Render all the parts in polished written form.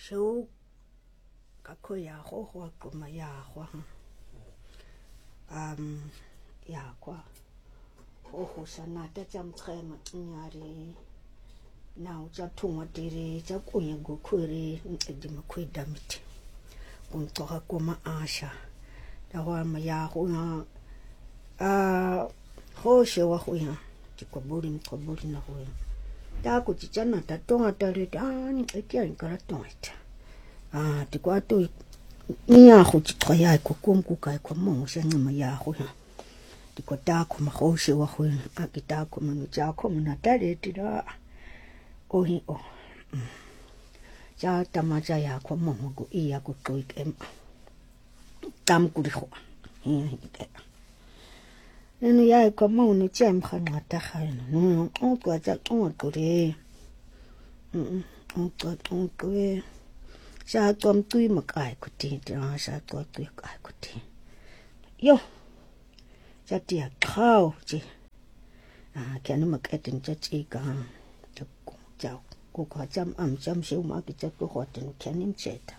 Show kakoya ho kuma ya ho ya kwa ho sana ta jam trema nyari na uja thungwa dire ja kunya gokhuri ndi makhwida miti untoha kuma asha da wa ma ya ho na ho shewa ho ya tikoburi na ho ta ku chichana ta tonga ta le ta ni ekia nkara tonga tikwato nia go tsoya ko komku ka ko mo se ngama ya go ya tikota ko ma go shewa go a kita ko mo ja ko mo na ta le tira ohi o ja tamaja ya ko mo go iya ko to ikem tam ku ri go neno ya ko mo no chem khana ta khana no o ko ja o ko re o ko sa tom tui makai ko ti sa to tui kai ko ti yo sa ti a khao chi ke no maketin cha chi ka ja ko ka jam se ma ki cha ko hoten ke nim cheta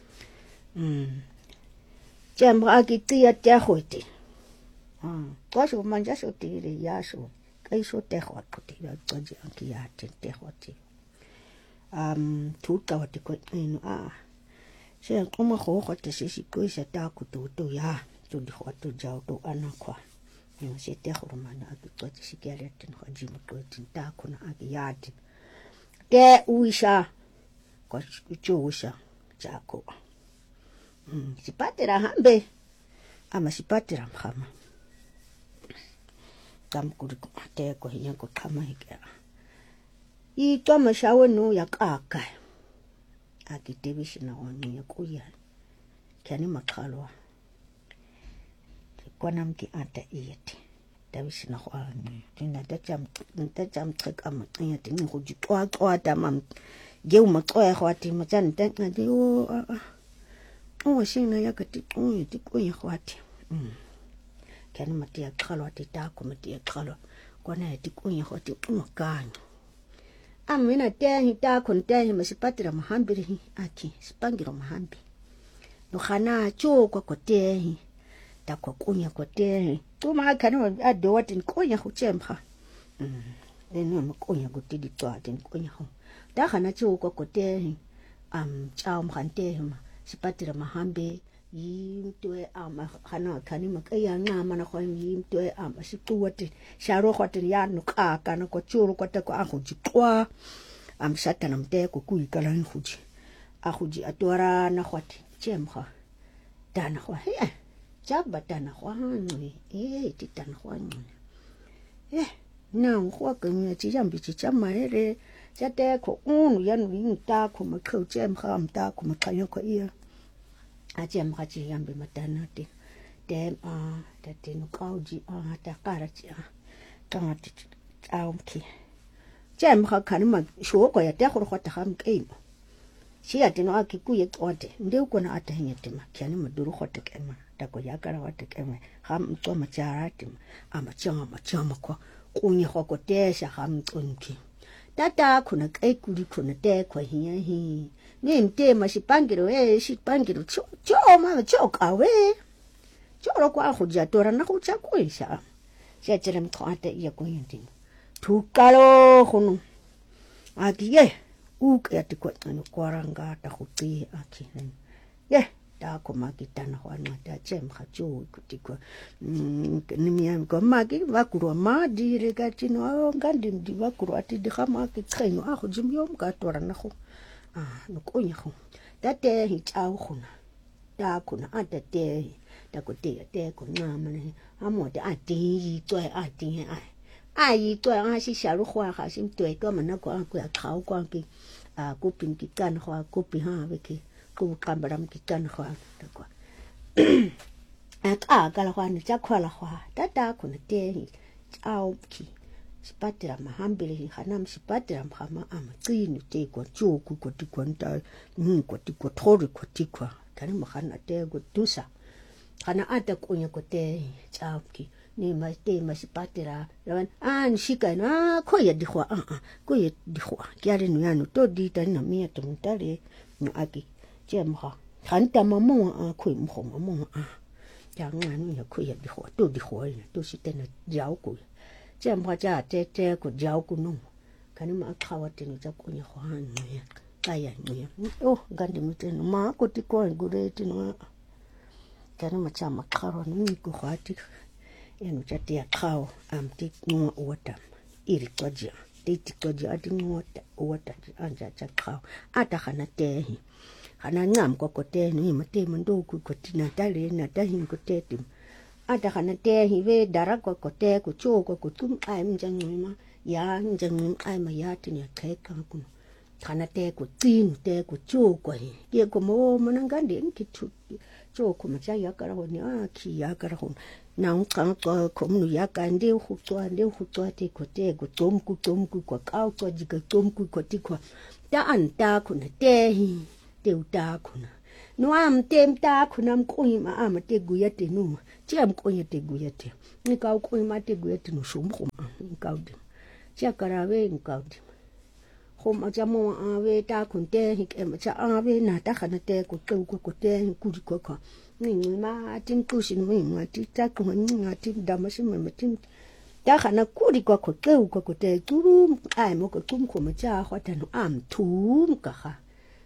jam ba ki ti a ta ho ti ko so man ja so ti ri ya so kai so te ho ko ti da cha ji an ki ya te ho ti tu ka wa te ko no se como ho te se ko se ta ku to ya tu di ho to ja to ana kwa no se te ho mana ki to se ke le tin ho ji mo to tin ta ku na ki ya ti te uisha ko chu usha ja ko si patera hambe ama si patera khama tam ku ko te ko hiya ko khama hike I to ma shawo no ya ka akitebishina wani ya kuya kyani makhalwa kwana mki ata iyete tabishina wani tinda tacham trek amatinya tinga kujitwa ta mam geu matsoya khwati machani tanga di o shina ya kati ti kuya khwati kyani matia khalwa tita ko matia khalwa kwana ti kuya khwati umakanya amina tehi ta kon tehi masipatira mahambiri aki sipangiro mahambi no khana cho ko tehi ta ko kunya ko tehi tuma kana ado watin kunya khu chemha leno kunya go tidi twatin kunya ho ta khana cho ko tehi chao mkhante ma sipatira mahambi yimtwe khana khani makaya ngama na khwa yimtwe sikuwati sharo khwatin ya nukaka na ko churu kwata ko akujitwa shata na mte ko kuikala khuji atora na khwati chemkha dana khwa jaba dana khwa ngwi titana khwa ngwi na khwa kanya chiyambi chichamaere chate ko yanu yinta ko makho chemkha amta ko makhayo ko iya ajem khaji yambe matana te te no kauji ta karachi tamati aumki jem kha ma sho ko ya te khoro khata kham keim shi ati no akikuye qote nde uko na atahnyete ma kyani maduru khote kema ta ko ya kara wate kema kham to ma charati ama chama ko kunye khoko te sha kham tsunki tata kuna kai kuri kuna te ko hi ninte masipangiro sipangiro cho ma cho kawe cho ro kwa khuja tora na khucha kuisha sechele mkhate ya kuyindi thukalo khunu akiye uke atikwa no kwaranga ta khuti akinen ta koma kitana hwana ta chem khachu kutikwa nimiyam ko magi vakuru ma dire gatino ngandi ndi vakuru ati dikhama ki tkheno khujimyom ka tora na khu no kunya khu tate hi chao khuna ta kuna ata te ta ko te ko ngama ne amote ati tswe ati ai tswe shi shalu khwa kha sim twe ko mana ko ya khao ko ki ku pin ki kan khwa ku pi ha be ki ku kambaram ki kan khwa ta ko ka la khwa ni cha khwa la khwa tata kuna te hi chao ki sipatira mahambili khanam sipatira mkhama amaqini te ko choku ko tikwanta ko tikwa thori ko tikwa tani makhana te go tusa khana ata kunya ko te chapki ni ma te ma sipatira lawan shika na ko ya dikhwa ko ya dikhwa kyale no yano to di tani na mia to mutale no aki jemha hanta mamo a khu mo mamo a ya ngani ya khu ya di ho ya to sitena jao ku jemha ja te ku jao ku no kani ma khawa tenu ja ku nya ho han ya kaya nya oh gandi muteno ma ko ti ko ngure tinu kani ma chama kharo ni ku khati eno chati ya khao am ti no wata iri twaja ti twaja ati ngota wata anja cha khao ata khana tehi khana ngam ko te ni mate mando ku ko tina tale na tahin ko te tim ata khana tehi ve dara ko te ku cho ko tum ai mjang ma ya njang ai ma ya tin ya kheka ku khana te ku tin te ku cho ko ye ko mo manangandi ki tu cho ko ma cha ya kara ho ni a ki ya kara ho na ngka ko mnu ya ka nde hu tswa te ko te ko tom ku ko ka ko ji ka tom ku ko ti ko ta an ta ku na te hi te uta ku na no am tem ta ku nam ko ma am te gu ya te no ti am ko ya te gu ya te ni ka ko ma te gu ya te no shum khum ni ka de cha kara ve ni ka de khum a cha mo a ve ta ku te hi ke ma cha a ve na ta khana te ko ko te ku ko ko ni ma tin ku sin mi ma ti ta ku ni ma ti da ma sin ma tin ta khana ku ri ko ko te turu ai mo ko tum ko ma cha khwa ta no am tum ka kha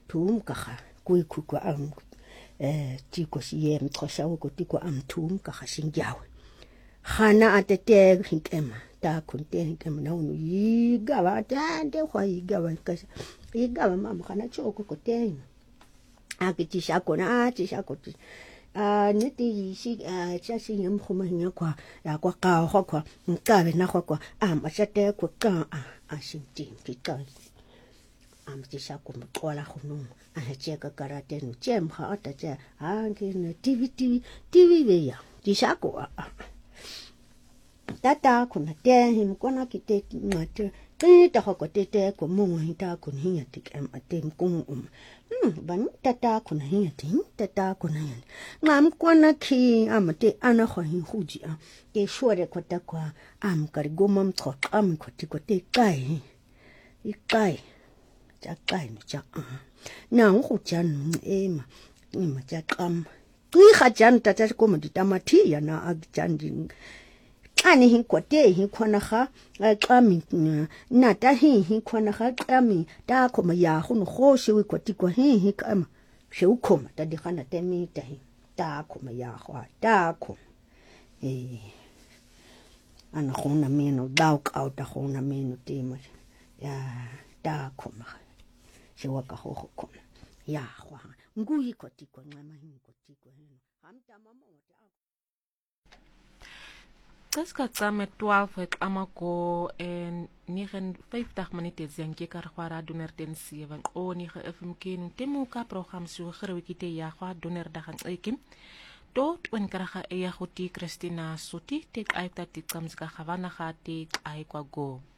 ku ko am ti ko si yem tro sha ko ti ko am tum ka kha sin jaw khana ate te hinkema ta ku te hinkema na unu yi ga ba ta de khwa yi ga ba ka yi ga ba ma khana cho ko te a ki ti sha ko na ti sha ko ti ni ti si cha si yam khoma nya kwa ya kwa ka kwa ka be na kwa ma cha te ko ka a sin ti ki ka am ti sha ko mo kwa la khunu a che ka karate no chem ha ta cha ki na tv be ya ti sha ko tata kuna te him kona ki te mate te ta ko te ko mo ta kun hiya ti am te ko ban tata kuna hiya ti tata kuna ngam kona ki am te ana kho hin huji a te shore ko ta kwa am kar gomam tho am ko ti ko te kai cha kai no cha na hu chan ma ni ma cha kam ki kha chan ta cha ko mo di tamati ya na ag chan ding ani hin ko te hin khona kha qami na ta hin khona kha qami ta ko ma ya hu no kho shi ko ti ko hin kama she u khoma ta di khana te mi ta hin ta ko ma ya khwa ta ko ana khona me no dau ka ta khona me no te ma ya ta ko ma she wa ka ho ko ya khwa ngui ko ti ko ngama hin ko ti ko ham ta mama Kaska tsame 12 het amako en 59 minute zenke kar khwara doner den 7 o ni FM ken temu ka program su khirwikite ya khwa doner da khan ekim tot wen karaha ya khoti Christina Suti tek aita ti tsamska khavana khati ai kwa go